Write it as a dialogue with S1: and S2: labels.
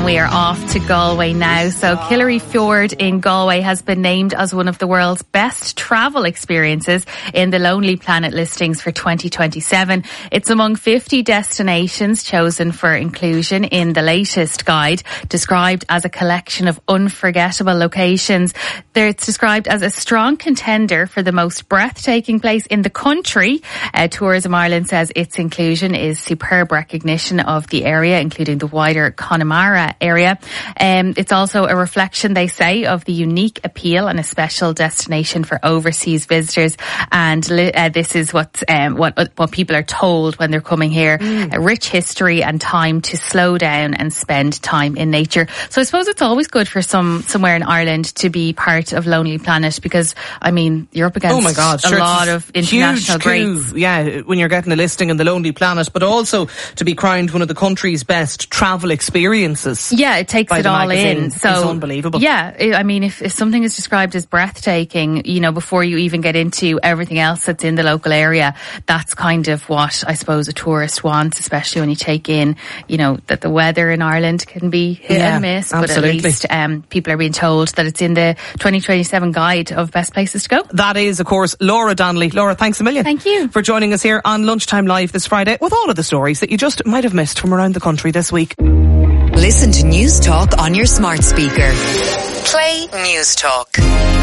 S1: And we are off to Galway now. So Killary Fjord in Galway has been named as one of the world's best travel experiences in the Lonely Planet listings for 2027. It's among 50 destinations chosen for inclusion in the latest guide, described as a collection of unforgettable locations. It's described as a strong contender for the most breathtaking place in the country. Tourism Ireland says its inclusion is superb recognition of the area, including the wider Connemara area. It's also a reflection, they say, of the unique appeal and a special destination for overseas visitors. And this is what people are told when they're coming here. A rich history and time to slow down and spend time in nature. So I suppose it's always good for somewhere in Ireland to be part of Lonely Planet, because, I mean, you're up against a lot of international greats.
S2: Yeah, when you're getting a listing in the Lonely Planet, but also to be crowned one of the country's best travel experiences.
S1: Yeah, it takes it all in. So
S2: it's unbelievable.
S1: Yeah, I mean, if something is described as breathtaking, you know, before you even get into everything else that's in the local area, that's kind of what I suppose a tourist wants, especially when you take in, you know, that the weather in Ireland can be hit and miss.
S2: Absolutely.
S1: But at least people are being told that it's in the 2027 guide of best places to go.
S2: That is, of course, Laura Donnelly. Laura, thanks a million.
S1: Thank you
S2: for joining us here on Lunchtime Live this Friday with all of the stories that you just might have missed from around the country this week.
S3: Listen to News Talk on your smart speaker. Play News Talk.